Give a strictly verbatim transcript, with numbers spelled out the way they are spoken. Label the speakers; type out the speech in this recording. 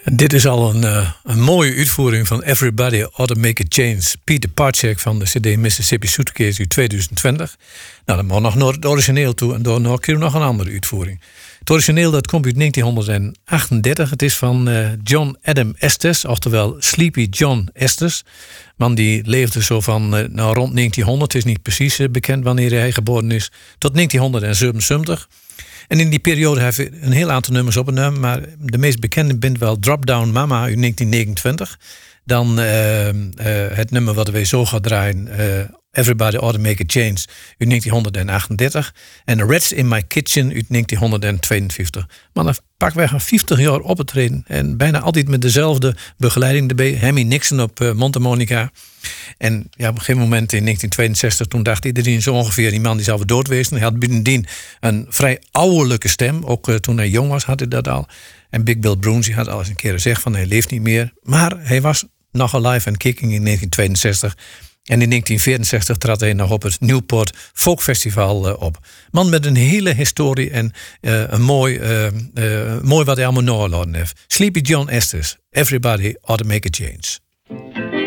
Speaker 1: Dit is al een, uh, een mooie uitvoering van Everybody Ought to Make a Change. Peter Parchek van de cd Mississippi Suitcase uit tweeduizend twintig. Nou, dan moet nog naar het origineel toe en dan nog nog een andere uitvoering. Het origineel dat komt uit negentien achtendertig. Het is van uh, John Adam Estes, oftewel Sleepy John Estes. Man die leefde zo van uh, nou, rond negentienhonderd. Het is niet precies uh, bekend wanneer hij geboren is. Tot negentienhonderdzevenenzeventig. En in die periode heeft hij een heel aantal nummers opgenomen. Maar de meest bekende bent wel Drop Down Mama uit negentien negenentwintig. Dan uh, uh, het nummer wat wij zo gaan draaien. Uh, Everybody Ought to Make a Change uit negentien achtendertig. En Rats in My Kitchen uit negentien tweeënvijftig. Maar dan pak wij gaan vijftig jaar optreden. En bijna altijd met dezelfde begeleiding erbij. Hemi Nixon op uh, Mondharmonica. En ja, op een gegeven moment in negentien tweeënzestig... toen dacht iedereen zo ongeveer, die man die zou weer dood wezen. Hij had bovendien een vrij ouderlijke stem. Ook uh, toen hij jong was had hij dat al. En Big Bill Brunsey had al eens een keer gezegd van hij leeft niet meer. Maar hij was nog alive en kicking in negentien tweeënzestig. En in negentien vierenzestig trad hij nog op het Newport Folk Festival uh, op. Man met een hele historie en uh, een mooi, uh, uh, mooi wat hij allemaal nagelaten heeft. Sleepy John Estes, Everybody Ought to Make a Change.